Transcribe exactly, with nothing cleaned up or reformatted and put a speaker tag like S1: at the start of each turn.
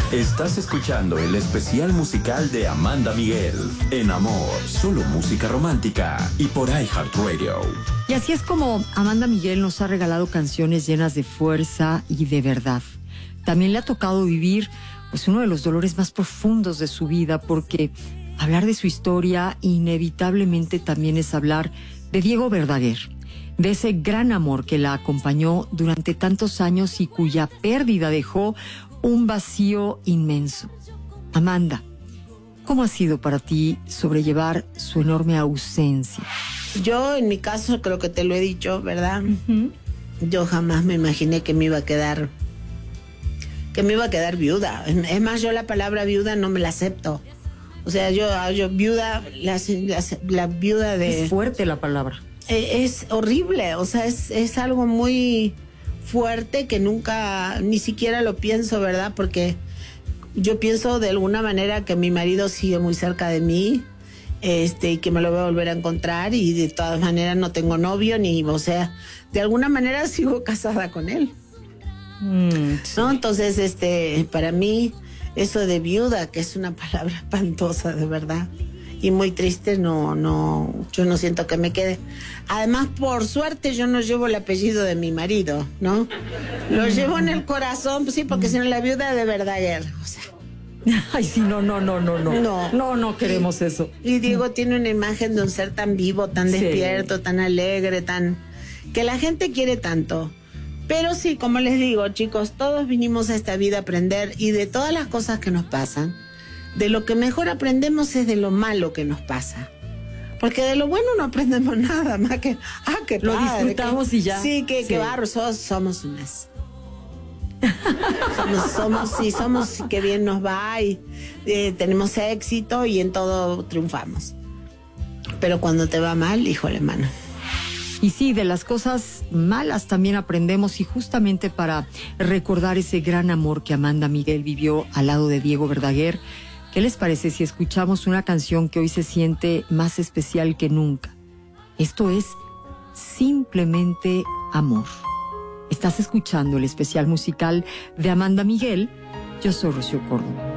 S1: Estás escuchando el especial musical de Amanda Miguel en Amor, solo música romántica y por iHeartRadio.
S2: Y así es como Amanda Miguel nos ha regalado canciones llenas de fuerza y de verdad. También le ha tocado vivir pues uno de los dolores más profundos de su vida, porque hablar de su historia inevitablemente también es hablar de Diego Verdaguer, de ese gran amor que la acompañó durante tantos años y cuya pérdida dejó un vacío inmenso. Amanda, ¿cómo ha sido para ti sobrellevar su enorme ausencia?
S3: Yo, en mi caso, creo que te lo he dicho, ¿verdad?
S2: Uh-huh.
S3: Yo jamás me imaginé que me iba a quedar, que me iba a quedar viuda. Es más, yo la palabra viuda no me la acepto. O sea, yo, yo viuda, la, la, la viuda de...
S2: Es fuerte la palabra.
S3: Es horrible, o sea, es, es algo muy fuerte que nunca, ni siquiera lo pienso, ¿verdad? Porque yo pienso de alguna manera que mi marido sigue muy cerca de mí, este, y que me lo voy a volver a encontrar, y de todas maneras no tengo novio, ni, o sea, de alguna manera sigo casada con él. Mm, sí. ¿No? Entonces, este, para mí, eso de viuda, que es una palabra espantosa, de verdad, y muy triste, no, no, yo no siento que me quede. Además, por suerte, yo no llevo el apellido de mi marido, ¿no? Lo llevo en el corazón, pues sí, porque si no, la viuda de Verdaguer, o sea.
S2: Ay, sí, no, no, no, no, no.
S3: No,
S2: no, no queremos
S3: y,
S2: eso.
S3: Y Diego tiene una imagen de un ser tan vivo, tan sí. despierto, tan alegre, tan... que la gente quiere tanto. Pero sí, como les digo, chicos, todos vinimos a esta vida a aprender, y de todas las cosas que nos pasan, de lo que mejor aprendemos es de lo malo que nos pasa. Porque de lo bueno no aprendemos nada más que... Ah, qué
S2: lo
S3: padre,
S2: disfrutamos
S3: que,
S2: y ya.
S3: Sí, que, sí. que barro, somos, somos un mes. somos, somos, sí, somos, que bien nos va, y eh, tenemos éxito y en todo triunfamos. Pero cuando te va mal, híjole, mano.
S2: Y sí, de las cosas malas también aprendemos, y justamente para recordar ese gran amor que Amanda Miguel vivió al lado de Diego Verdaguer, ¿qué les parece si escuchamos una canción que hoy se siente más especial que nunca? Esto es Simplemente Amor. Estás escuchando el especial musical de Amanda Miguel. Yo soy Rocío Córdoba.